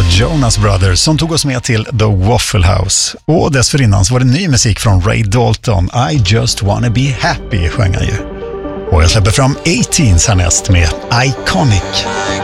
Jonas Brothers som tog oss med till The Waffle House. Och dessförinnan så var det ny musik från Ray Dalton. I just wanna be happy sjöng han ju. Och jag släpper fram 18s härnäst med Iconic.